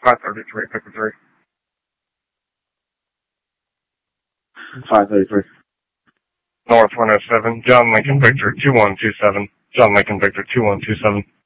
533, Victor 3. 533. North 107, John Lincoln Victor 2127. John Lincoln Victor 2127.